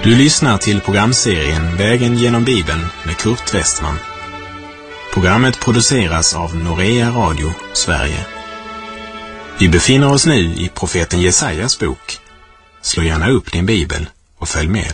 Du lyssnar till programserien Vägen genom Bibeln med Kurt Westman. Programmet produceras av Norea Radio, Sverige. Vi befinner oss nu i profeten Jesajas bok. Slå gärna upp din bibel och följ med.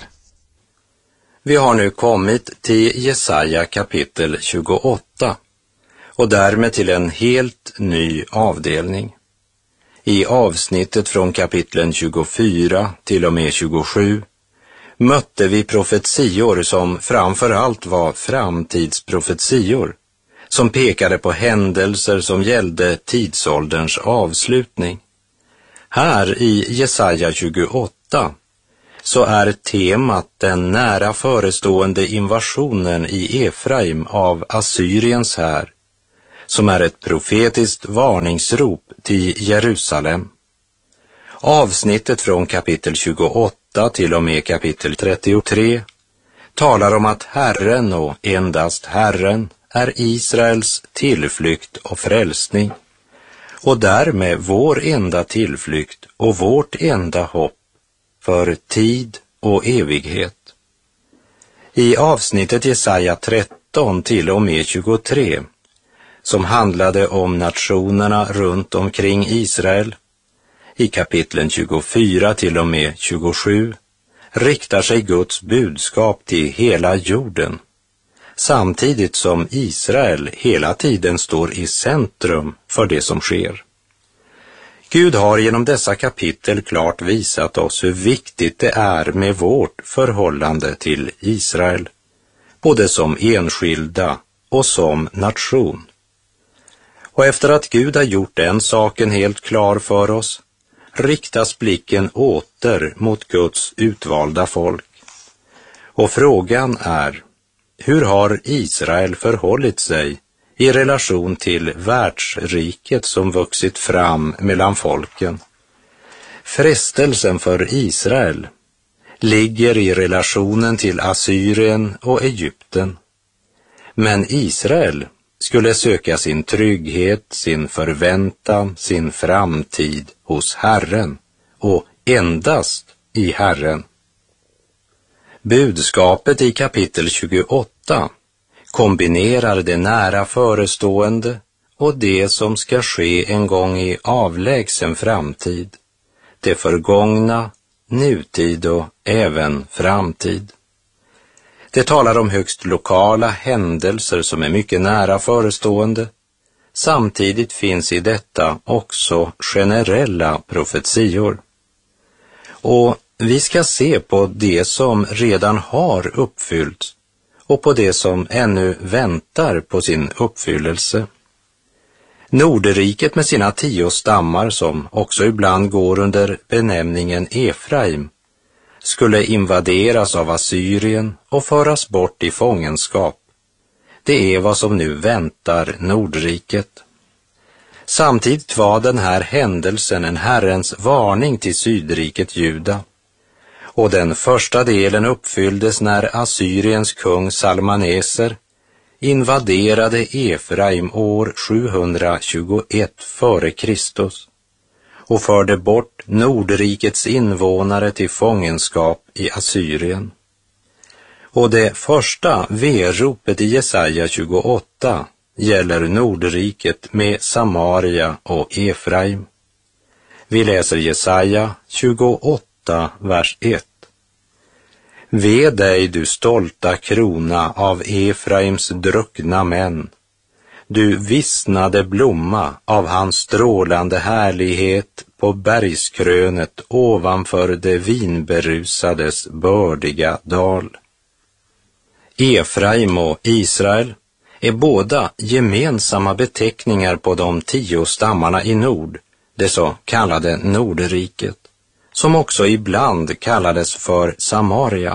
Vi har nu kommit till Jesaja kapitel 28 och därmed till en helt ny avdelning. I avsnittet från kapitlen 24 till och med 27 mötte vi profetior som framför allt var framtidsprofetior, som pekade på händelser som gällde tidsålderns avslutning. Här i Jesaja 28 så är temat den nära förestående invasionen i Efraim av Assyriens här, som är ett profetiskt varningsrop till Jerusalem. Avsnittet från kapitel 28 till och med kapitel 33 talar om att Herren och endast Herren är Israels tillflykt och frälsning, och därmed vår enda tillflykt och vårt enda hopp för tid och evighet. I avsnittet Jesaja 13 till och med 23, som handlade om nationerna runt omkring Israel, i kapitlen 24 till och med 27 riktar sig Guds budskap till hela jorden, samtidigt som Israel hela tiden står i centrum för det som sker. Gud har genom dessa kapitel klart visat oss hur viktigt det är med vårt förhållande till Israel, både som enskilda och som nation. Och efter att Gud har gjort den saken helt klar för oss, riktas blicken åter mot Guds utvalda folk. Och frågan är, hur har Israel förhållit sig i relation till världsriket som vuxit fram mellan folken? Frestelsen för Israel ligger i relationen till Assyrien och Egypten. Men Israel skulle söka sin trygghet, sin förväntan, sin framtid hos Herren och endast i Herren. Budskapet i kapitel 28 kombinerar det nära förestående och det som ska ske en gång i avlägsen framtid, det förgångna, nutid och även framtid. Det talar om högst lokala händelser som är mycket nära förestående. Samtidigt finns i detta också generella profetior. Och vi ska se på det som redan har uppfyllts och på det som ännu väntar på sin uppfyllelse. Nordriket med sina 10 stammar, som också ibland går under benämningen Efraim, skulle invaderas av Assyrien och föras bort i fångenskap. Det är vad som nu väntar Nordriket. Samtidigt var den här händelsen en Herrens varning till Sydriket Juda. Och den första delen uppfylldes när Assyriens kung Salmaneser invaderade Efraim år 721 före Kristus och förde bort Nordrikets invånare till fångenskap i Assyrien. Och det första veropet i Jesaja 28 gäller Nordriket med Samaria och Efraim. Vi läser Jesaja 28, vers 1. Ve dig, du stolta krona av Efraims druckna män, du vissnade blomma av hans strålande härlighet på bergskrönet ovanför det vinberusades bördiga dal. Efraim och Israel är båda gemensamma beteckningar på de 10 stammarna i nord, det så kallade Nordriket, som också ibland kallades för Samaria.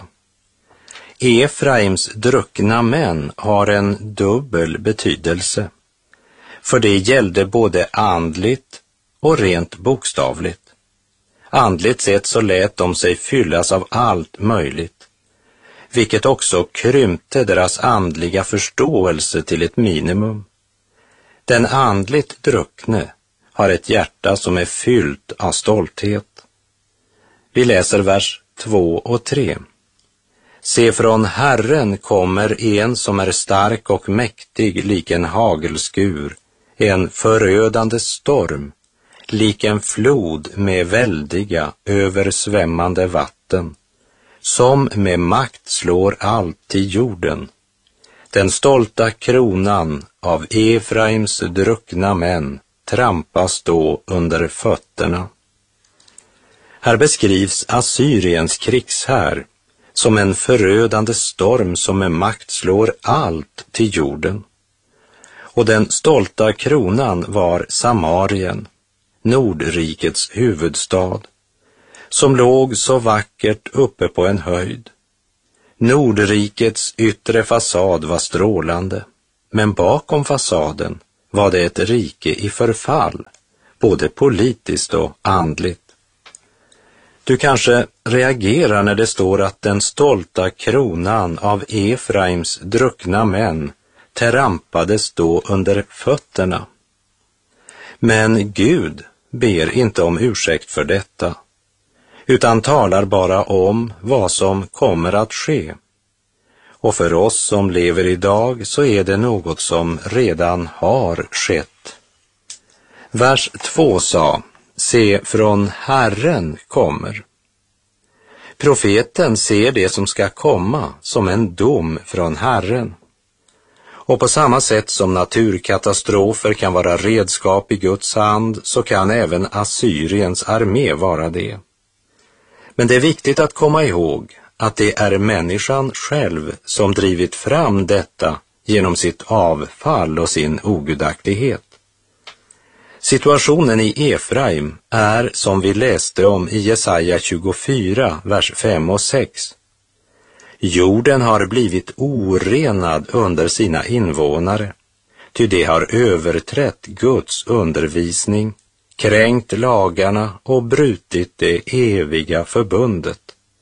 Efraims druckna män har en dubbel betydelse, för det gällde både andligt och rent bokstavligt. Andligt sett så lät de sig fyllas av allt möjligt, vilket också krympte deras andliga förståelse till ett minimum. Den andligt druckne har ett hjärta som är fyllt av stolthet. Vi läser vers 2 och 3. Se, från Herren kommer en som är stark och mäktig, lik en hagelskur, en förödande storm, lik en flod med väldiga, översvämmande vatten, som med makt slår allt till jorden. Den stolta kronan av Efraims druckna män trampas då under fötterna. Här beskrivs Assyriens krigshär som en förödande storm som med makt slår allt till jorden. Och den stolta kronan var Samarien, Nordrikets huvudstad, som låg så vackert uppe på en höjd. Nordrikets yttre fasad var strålande, men bakom fasaden var det ett rike i förfall, både politiskt och andligt. Du kanske reagerar när det står att den stolta kronan av Efraims druckna män trampades då under fötterna. Men Gud ber inte om ursäkt för detta, utan talar bara om vad som kommer att ske. Och för oss som lever idag så är det något som redan har skett. Vers 2 sa: se, från Herren kommer. Profeten ser det som ska komma som en dom från Herren. Och på samma sätt som naturkatastrofer kan vara redskap i Guds hand, så kan även Assyriens armé vara det. Men det är viktigt att komma ihåg att det är människan själv som drivit fram detta genom sitt avfall och sin ogudaktighet. Situationen i Efraim är som vi läste om i Jesaja 24, vers 5 och 6. Jorden har blivit orenad under sina invånare, ty de har överträtt Guds undervisning, kränkt lagarna och brutit det eviga förbundet.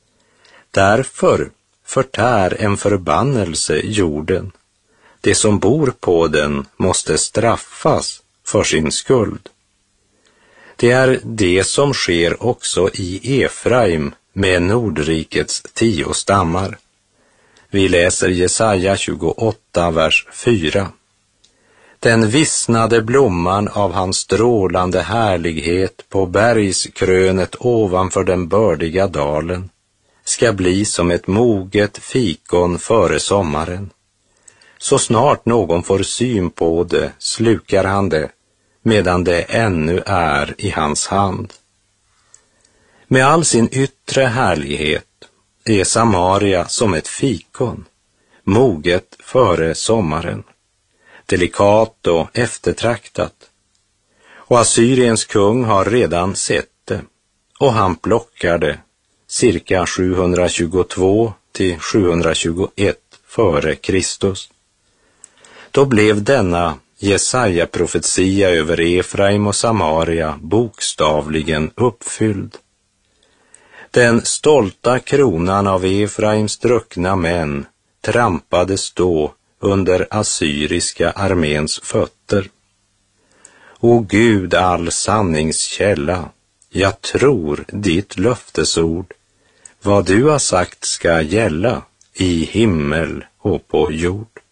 Därför förtär en förbannelse jorden. De som bor på den måste straffas för sin skuld. Det är det som sker också i Efraim med Nordrikets 10 stammar. Vi läser Jesaja 28, vers 4. Den vissnade blomman av hans strålande härlighet på bergskrönet ovanför den bördiga dalen ska bli som ett moget fikon före sommaren. Så snart någon får syn på det slukar han det, medan det ännu är i hans hand. Med all sin yttre härlighet är Samaria som ett fikon, moget före sommaren, delikat och eftertraktat. Och Assyriens kung har redan sett det, och han plockar det cirka 722 till 721 före Kristus. Då blev denna Jesaja-profetia över Efraim och Samaria bokstavligen uppfylld. Den stolta kronan av Efraims druckna män trampades då under assyriska arméns fötter. O Gud, all sanningskälla, jag tror ditt löftesord. Vad du har sagt ska gälla i himmel och på jord.